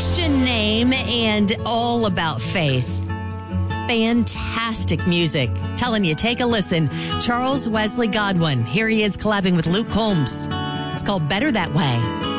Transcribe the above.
Christian name and all about faith. Fantastic music. Telling you, take a listen. Charles Wesley Godwin. Here he is collabing with Luke Combs. It's called Better That Way.